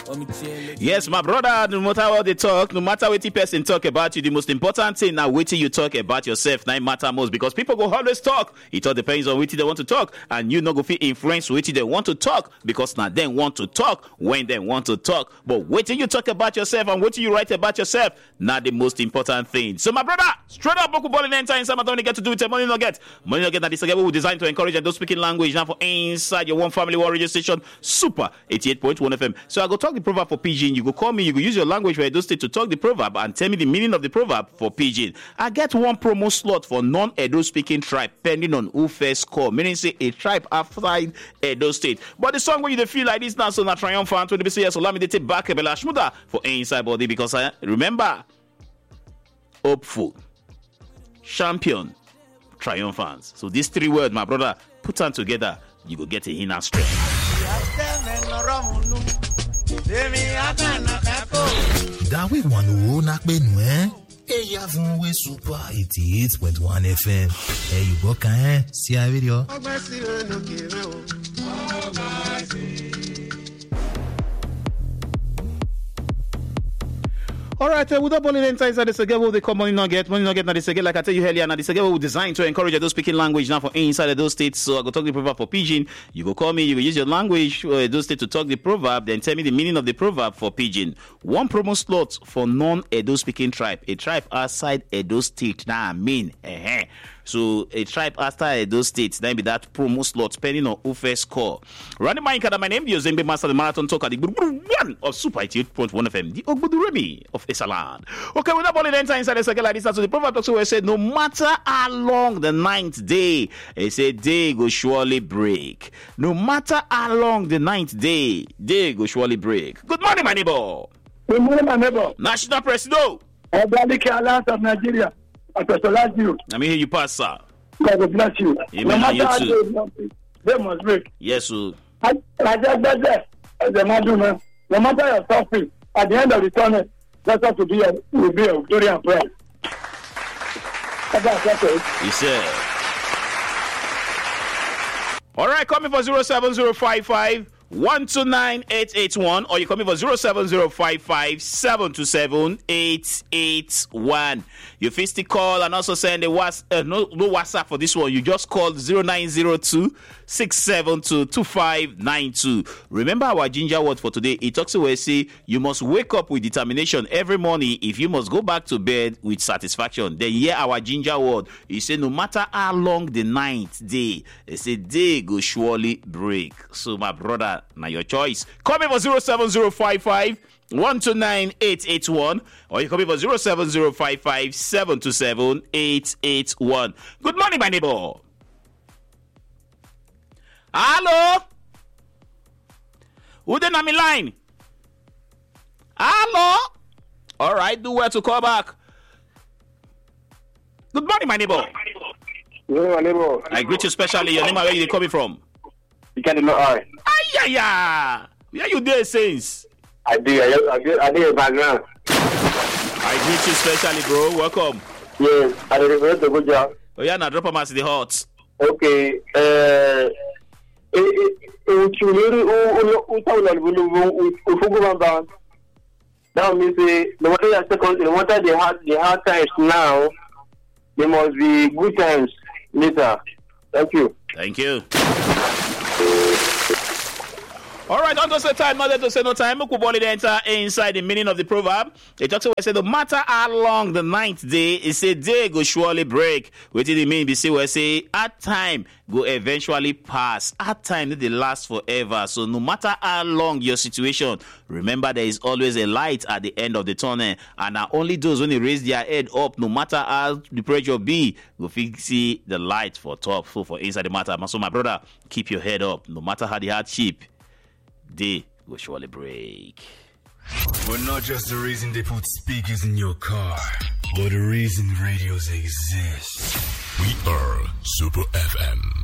Yes, my brother, no matter what they talk, no matter what the person talk about you, the most important thing now waiting you talk about yourself now matter most, because people go always talk. It all depends on what they want to talk, and you not go feel influence what they want to talk, because now they want to talk when they want to talk. But waiting you talk about yourself and waiting you write about yourself, not the most important thing. So my brother, straight up Boku Ball in enter inside, don't get to do it. Money not get that this again we designed to encourage those speaking language now for inside your one family war radio station Super 88.1 FM. So I go talk the proverb for Pidgin. You go call me, you go use your language for Edo State to talk the proverb and tell me the meaning of the proverb for Pidgin. I get one promo slot for non-Edo speaking tribe pending on who first call, meaning say a tribe outside Edo State. But the song when you feel like this now, so not triumphant when they say yes, allow me to take back a Bella Shmuda for inside body, because I remember hopeful, champion, triumphant. So these three words, my brother, put them together, you go get a inner strength. That we want to knock benu eh? Hey, fun we Super 88.1 FM. Hey, you go kan see a video. All right, with that ball inside this again, what they call money nugget now this again, like I tell you earlier, now this again we designed to encourage those speaking language now for inside of those states. So I go talk the proverb for Pidgin. You go call me, you go use your language for those states to talk the proverb, then tell me the meaning of the proverb for Pidgin. One promo slot for non-Edo speaking tribe, a tribe outside Edo State. Now I mean, So a tribe outside Edo State, then be that promo slot depending on who first call. Running my Kada, my name is Zembe Master, the Marathon Talker, the one of Super 88.1 FM, the Ogbudu Remy of Esaland. Okay, with that ball inside the second like this, so the proverb talks where it said, no matter how long the ninth day, it said day go surely break. No matter how long the ninth day go surely break. Good morning, my neighbor. Good morning, my neighbor. National President. Obalike Alliance of Nigeria. I personalize you. Let me hear you pass, sir. God will bless you. Amen. No You matter too. how they must break. Yes, sir. I just bet that as a man, no matter your suffering, at the end of the tunnel, that's what will be a glory and praise. He said. All right, coming for 07055 129-881, or you call me for 07055-727-881. You first call and also send a no WhatsApp for this one. You just call 0902-672-2592. Remember our ginger word for today. It talks about say you must wake up with determination every morning. If you must go back to bed with satisfaction, then hear our ginger word. He say no matter how long the ninth day, they say day go surely break. So my brother, now your choice. Call me for 07055 129-881, or you call me for 07055-727-881. Good morning, my neighbor. Hello? Who then on my line? Hello? All right, do well to call back. Good morning, my neighbor. Good morning, my neighbor. I greet you specially. Your name and where you coming from? You can't know I. Ayaya! Where you there since? I did a background. I greet you specially, bro. Welcome. Yes, I did a good job. Oh yeah, now drop them as the hot. Okay. Now me say no matter the second, no matter the hard times now, there must be good times later. Thank you. Thank you. All right, don't say time, not to say no time. Mukuboli enter inside the meaning of the proverb. It talks about say no matter how long the ninth day, it say day go surely break. What did it mean? Be say we say at time go eventually pass. At time they last forever. So no matter how long your situation, remember there is always a light at the end of the tunnel. And only those when they raise their head up, no matter how the pressure be, go see the light for top. So for inside the matter. So my brother, keep your head up. No matter how the hardship, they will surely break. But not just the reason they put speakers in your car, but the reason radios exist. We are Super FM.